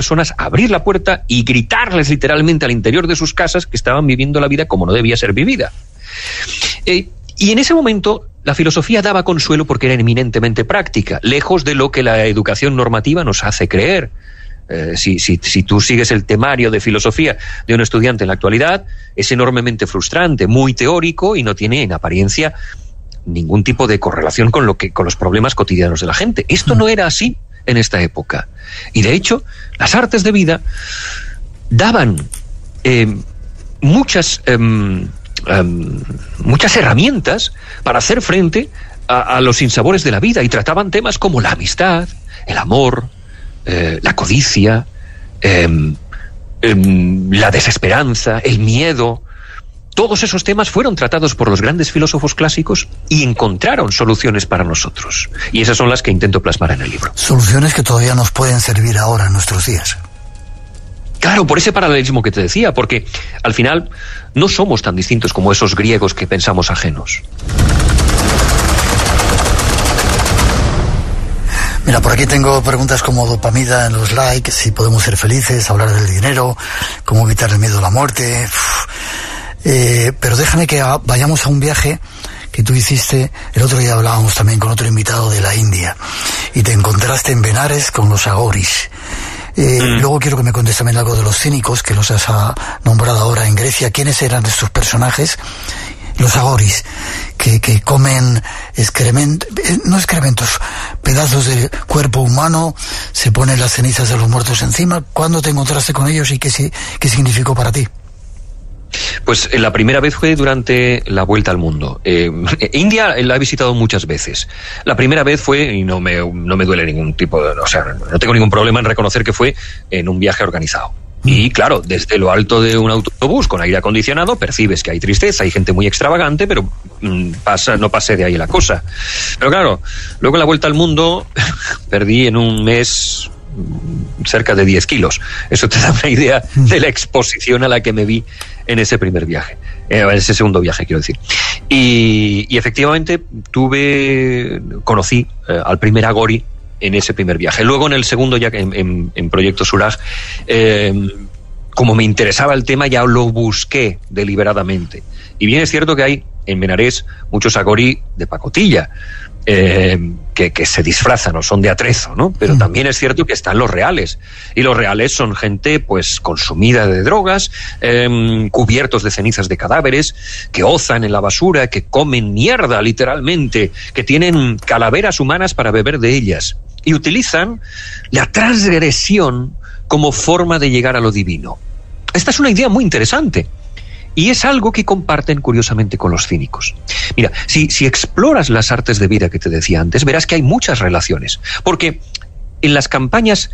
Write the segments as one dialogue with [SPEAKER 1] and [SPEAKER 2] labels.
[SPEAKER 1] personas abrir la puerta y gritarles literalmente al interior de sus casas que estaban viviendo la vida como no debía ser vivida. Y en ese momento la filosofía daba consuelo porque era eminentemente práctica, lejos de lo que la educación normativa nos hace creer. Si tú sigues el temario de filosofía de un estudiante en la actualidad, es enormemente frustrante, muy teórico y no tiene en apariencia ningún tipo de correlación con los problemas cotidianos de la gente. Esto no era así en esta época. Y de hecho, las artes de vida daban muchas herramientas para hacer frente a los sinsabores de la vida, y trataban temas como la amistad, el amor, la codicia, la desesperanza, el miedo. Todos esos temas fueron tratados por los grandes filósofos clásicos y encontraron soluciones para nosotros. Y esas son las que intento plasmar en el libro.
[SPEAKER 2] Soluciones que todavía nos pueden servir ahora en nuestros días.
[SPEAKER 1] Claro, por ese paralelismo que te decía, porque al final no somos tan distintos como esos griegos que pensamos ajenos.
[SPEAKER 2] Mira, por aquí tengo preguntas como dopamina en los likes, si podemos ser felices, hablar del dinero, cómo evitar el miedo a la muerte. Pero déjame que vayamos a un viaje que tú hiciste. El otro día hablábamos también con otro invitado de la India y te encontraste en Benares con los agoris. Luego quiero que me cuentes también algo de los cínicos, que los has nombrado ahora en Grecia. ¿Quiénes eran estos personajes? Los agoris, que comen excrementos, pedazos de cuerpo humano, se ponen las cenizas de los muertos encima. ¿Cuándo te encontraste con ellos y qué significó para ti?
[SPEAKER 1] Pues la primera vez fue durante la vuelta al mundo. India la he visitado muchas veces. La primera vez fue, y no me duele ningún tipo de... O sea, no tengo ningún problema en reconocer que fue en un viaje organizado. Y claro, desde lo alto de un autobús con aire acondicionado percibes que hay tristeza, hay gente muy extravagante, pero no pasé de ahí la cosa. Pero claro, luego en la vuelta al mundo perdí en un mes cerca de 10 kilos. Eso te da una idea de la exposición a la que me vi en ese primer viaje, en ese segundo viaje, quiero decir. Y efectivamente conocí al primer agori en ese primer viaje. Luego en el segundo, ya en Proyecto Suraj, como me interesaba el tema, ya lo busqué deliberadamente. Y bien es cierto que hay en Benares muchos agori de pacotilla, que se disfrazan o son de atrezo, ¿no? Pero también es cierto que están los reales. Y los reales son gente, pues, consumida de drogas, cubiertos de cenizas de cadáveres, que ozan en la basura, que comen mierda, literalmente, que tienen calaveras humanas para beber de ellas. Y utilizan la transgresión como forma de llegar a lo divino. Esta es una idea muy interesante. Y es algo que comparten curiosamente con los cínicos. Mira, si exploras las artes de vida que te decía antes, verás que hay muchas relaciones. Porque en las campañas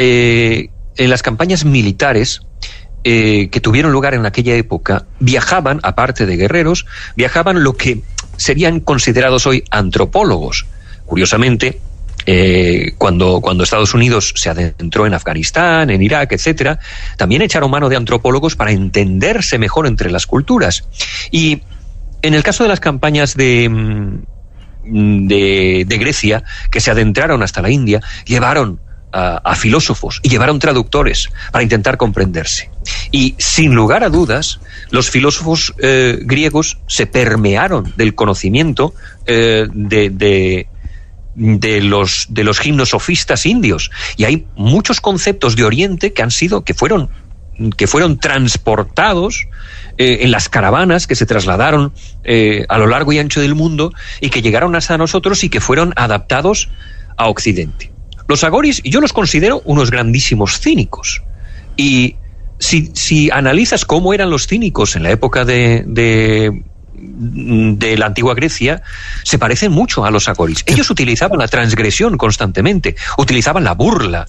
[SPEAKER 1] militares que tuvieron lugar en aquella época, viajaban, aparte de guerreros, viajaban lo que serían considerados hoy antropólogos. Curiosamente, cuando Estados Unidos se adentró en Afganistán, en Irak, etcétera, también echaron mano de antropólogos para entenderse mejor entre las culturas. Y en el caso de las campañas de Grecia, que se adentraron hasta la India, llevaron a filósofos y llevaron traductores para intentar comprenderse. Y sin lugar a dudas, los filósofos griegos se permearon del conocimiento de los gimnosofistas indios, y hay muchos conceptos de Oriente que fueron transportados en las caravanas que se trasladaron a lo largo y ancho del mundo y que llegaron hasta nosotros y que fueron adaptados a Occidente. Los agoris yo los considero unos grandísimos cínicos, y si analizas cómo eran los cínicos en la época de la antigua Grecia, se parecen mucho a los agoris. Ellos utilizaban la transgresión constantemente, utilizaban la burla,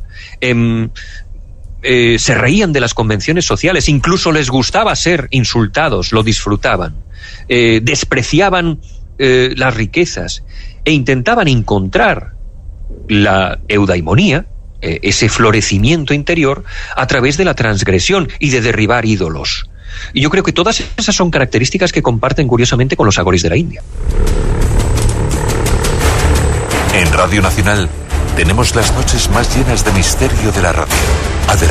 [SPEAKER 1] se reían de las convenciones sociales, incluso les gustaba ser insultados, lo disfrutaban, despreciaban las riquezas e intentaban encontrar la eudaimonía, ese florecimiento interior, a través de la transgresión y de derribar ídolos. Y yo creo que todas esas son características que comparten curiosamente con los agoris de la India.
[SPEAKER 3] En Radio Nacional tenemos las noches más llenas de misterio de la radio. Adelante.